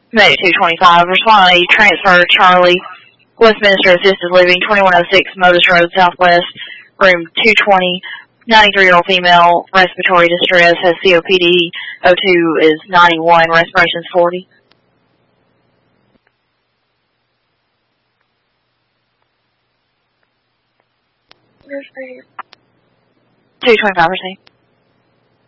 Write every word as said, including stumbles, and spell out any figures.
Medic two twenty-five, responding, transfer Charlie, Westminster Assisted Living, twenty-one oh six Modus Road, Southwest, room two twenty, ninety-three-year-old female, respiratory distress, has C O P D, O two is ninety-one, respiration's forty. two twenty-five, proceed.